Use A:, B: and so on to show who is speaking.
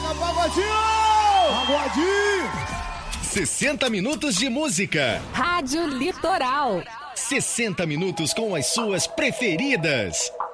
A: Pagodinho!
B: 60 minutos de música.
C: Rádio Litoral.
B: 60 minutos com as suas preferidas.